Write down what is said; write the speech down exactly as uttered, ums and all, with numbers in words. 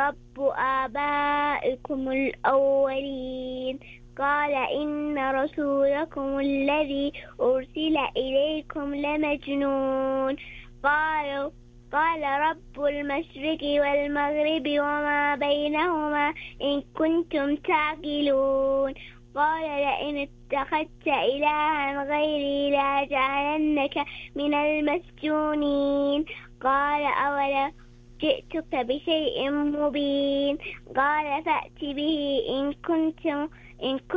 رب آبائكم الأولين قال إن رسولكم الذي أرسل إليكم لمجنون قالوا قال رب المشرق والمغرب وما بينهما إن كنتم تعقلون قال لئن اتخذت إلها غيري لأجعلنك من المسجونين قال أولا جئتك بشيء مبين قال فأت به إن كنتم إن